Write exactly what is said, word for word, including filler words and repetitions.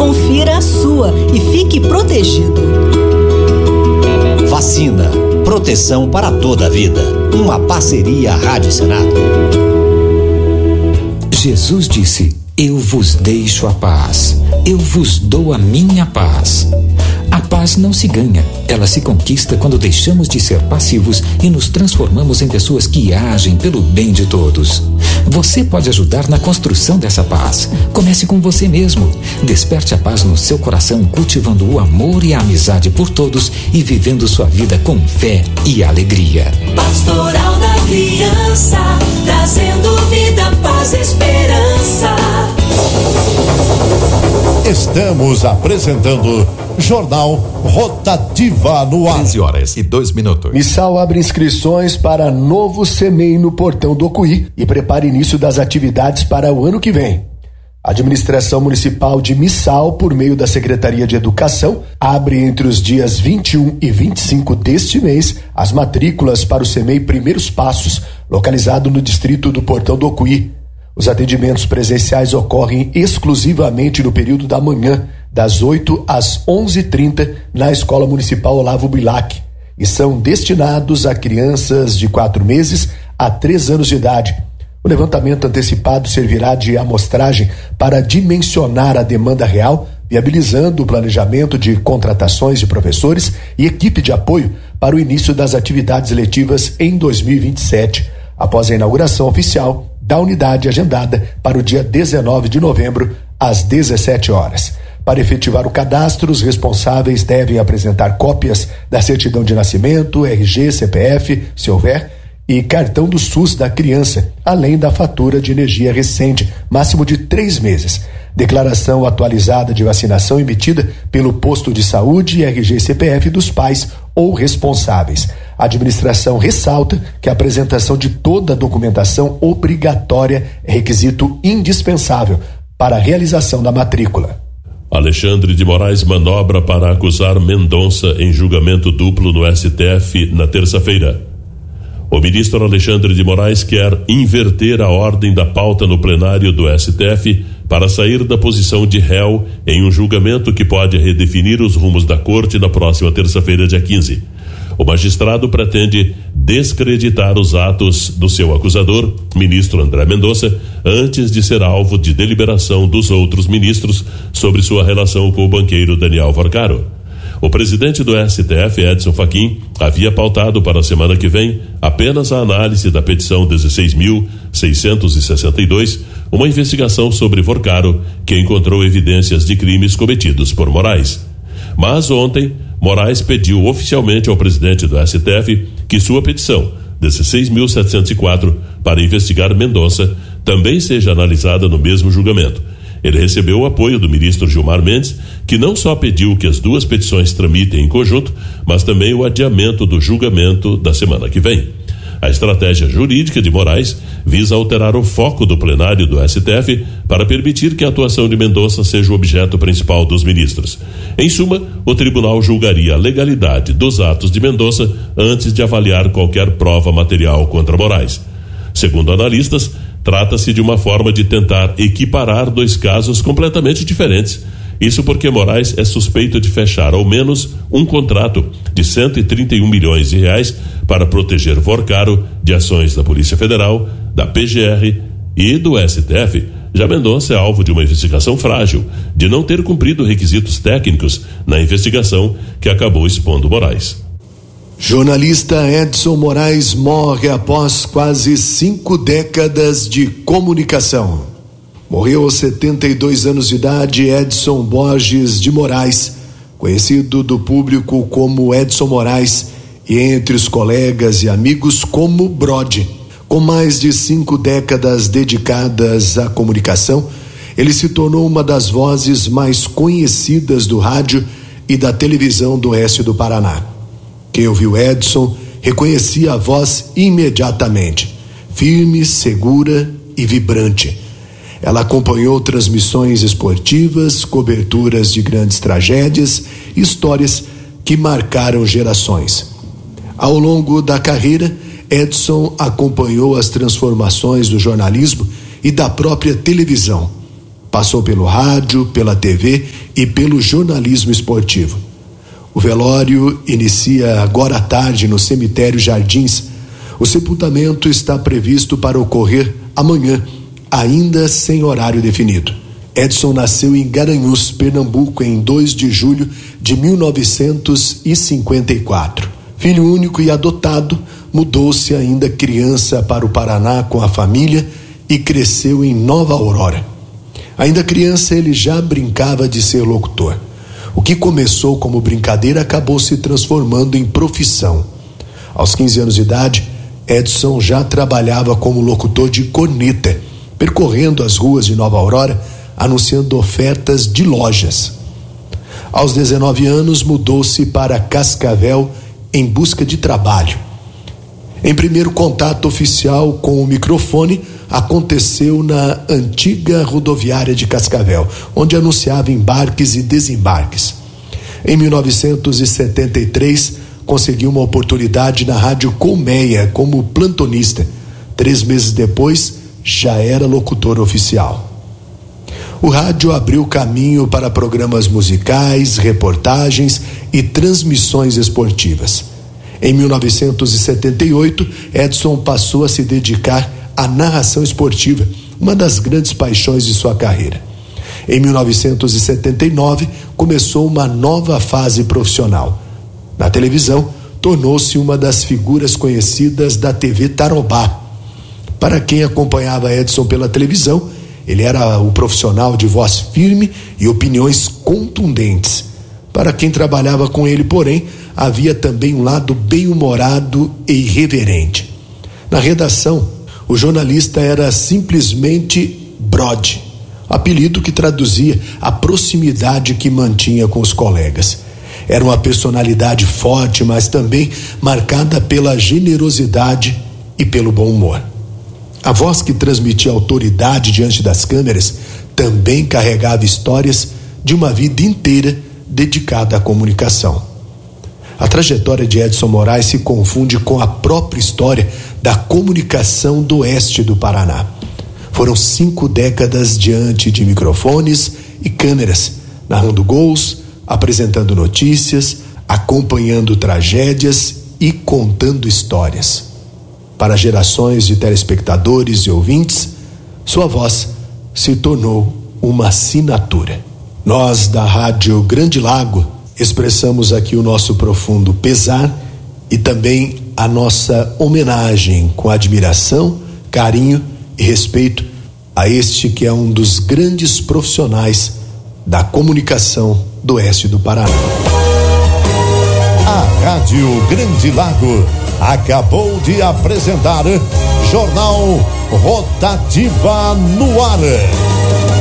Confira a sua e fique protegido. Vacina, proteção para toda a vida. Uma parceria Rádio Senado. Jesus disse: eu vos deixo a paz, eu vos dou a minha paz. A paz não se ganha, ela se conquista quando deixamos de ser passivos e nos transformamos em pessoas que agem pelo bem de todos. Você pode ajudar na construção dessa paz. Comece com você mesmo. Desperte a paz no seu coração, cultivando o amor e a amizade por todos e vivendo sua vida com fé e alegria. Pastoral da Criança, trazendo vida, paz e esperança. Estamos apresentando Jornal Rotativa no ar. quinze horas e dois minutos. Missal abre inscrições para novo C M E I no Portão do Ocuí e prepara início das atividades para o ano que vem. A Administração Municipal de Missal, por meio da Secretaria de Educação, abre entre os dias vinte e um e vinte e cinco deste mês as matrículas para o C M E I Primeiros Passos, localizado no distrito do Portão do Ocuí. Os atendimentos presenciais ocorrem exclusivamente no período da manhã, das oito às onze e trinta, na Escola Municipal Olavo Bilac, e são destinados a crianças de quatro meses a três anos de idade. O levantamento antecipado servirá de amostragem para dimensionar a demanda real, viabilizando o planejamento de contratações de professores e equipe de apoio para o início das atividades letivas em dois mil e vinte e sete, após a inauguração oficial da unidade agendada para o dia dezenove de novembro, às dezessete horas. Para efetivar o cadastro, os responsáveis devem apresentar cópias da certidão de nascimento, R G, C P F, se houver, e cartão do SUS da criança, além da fatura de energia recente, máximo de três meses. Declaração atualizada de vacinação emitida pelo posto de saúde e R G e C P F dos pais ou responsáveis. A administração ressalta que a apresentação de toda a documentação obrigatória é requisito indispensável para a realização da matrícula. Alexandre de Moraes manobra para acusar Mendonça em julgamento duplo no S T F na terça-feira. O ministro Alexandre de Moraes quer inverter a ordem da pauta no plenário do S T F para sair da posição de réu em um julgamento que pode redefinir os rumos da corte na próxima terça-feira, dia quinze. O magistrado pretende descreditar os atos do seu acusador, ministro André Mendonça, antes de ser alvo de deliberação dos outros ministros sobre sua relação com o banqueiro Daniel Vorcaro. O presidente do S T F, Edson Fachin, havia pautado para a semana que vem apenas a análise da petição dezesseis mil seiscentos e sessenta e dois, uma investigação sobre Vorcaro que encontrou evidências de crimes cometidos por Moraes. Mas ontem, Moraes pediu oficialmente ao presidente do S T F que sua petição, dezesseis mil setecentos e quatro, para investigar Mendonça, também seja analisada no mesmo julgamento. Ele recebeu o apoio do ministro Gilmar Mendes, que não só pediu que as duas petições tramitem em conjunto, mas também o adiamento do julgamento da semana que vem. A estratégia jurídica de Moraes visa alterar o foco do plenário do S T F para permitir que a atuação de Mendonça seja o objeto principal dos ministros. Em suma, o tribunal julgaria a legalidade dos atos de Mendonça antes de avaliar qualquer prova material contra Moraes. Segundo analistas, trata-se de uma forma de tentar equiparar dois casos completamente diferentes. Isso porque Moraes é suspeito de fechar ao menos um contrato de cento e trinta e um milhões de reais para proteger Vorcaro de ações da Polícia Federal, da P G R e do S T F. Já Mendonça é alvo de uma investigação frágil, de não ter cumprido requisitos técnicos na investigação que acabou expondo Moraes. Jornalista Edson Moraes morre após quase cinco décadas de comunicação. Morreu aos setenta e dois anos de idade Edson Borges de Moraes, conhecido do público como Edson Moraes e entre os colegas e amigos como Brode. Com mais de cinco décadas dedicadas à comunicação, ele se tornou uma das vozes mais conhecidas do rádio e da televisão do oeste do Paraná. Quem ouviu Edson reconhecia a voz imediatamente, firme, segura e vibrante. Ela acompanhou transmissões esportivas, coberturas de grandes tragédias e histórias que marcaram gerações. Ao longo da carreira, Edson acompanhou as transformações do jornalismo e da própria televisão. Passou pelo rádio, pela T V e pelo jornalismo esportivo. O velório inicia agora à tarde no cemitério Jardins. O sepultamento está previsto para ocorrer amanhã, ainda sem horário definido. Edson nasceu em Garanhuns, Pernambuco, em dois de julho de mil novecentos e cinquenta e quatro. Filho único e adotado, mudou-se ainda criança para o Paraná com a família e cresceu em Nova Aurora. Ainda criança, ele já brincava de ser locutor. O que começou como brincadeira acabou se transformando em profissão. Aos quinze anos de idade, Edson já trabalhava como locutor de corneta, percorrendo as ruas de Nova Aurora, anunciando ofertas de lojas. Aos dezenove anos, mudou-se para Cascavel em busca de trabalho. Em primeiro contato oficial com o microfone, aconteceu na antiga rodoviária de Cascavel, onde anunciava embarques e desembarques. Em mil novecentos e setenta e três, conseguiu uma oportunidade na Rádio Colmeia como plantonista. Três meses depois, já era locutor oficial. O rádio abriu caminho para programas musicais, reportagens e transmissões esportivas. Em mil novecentos e setenta e oito, Edson passou a se dedicar à narração esportiva, uma das grandes paixões de sua carreira. Em mil novecentos e setenta e nove, começou uma nova fase profissional. Na televisão, tornou-se uma das figuras conhecidas da T V Tarobá. Para quem acompanhava Edson pela televisão, ele era o profissional de voz firme e opiniões contundentes. Para quem trabalhava com ele, porém, havia também um lado bem-humorado e irreverente. Na redação, o jornalista era simplesmente Brode, apelido que traduzia a proximidade que mantinha com os colegas. Era uma personalidade forte, mas também marcada pela generosidade e pelo bom humor. A voz que transmitia autoridade diante das câmeras também carregava histórias de uma vida inteira dedicada à comunicação. A trajetória de Edson Moraes se confunde com a própria história da comunicação do oeste do Paraná. Foram cinco décadas diante de microfones e câmeras, narrando gols, apresentando notícias, acompanhando tragédias e contando histórias. Para gerações de telespectadores e ouvintes, sua voz se tornou uma assinatura. Nós, da Rádio Grande Lago, expressamos aqui o nosso profundo pesar e também a nossa homenagem com admiração, carinho e respeito a este que é um dos grandes profissionais da comunicação do oeste do Paraná. A Rádio Grande Lago acabou de apresentar Jornal Rotativa no Ar.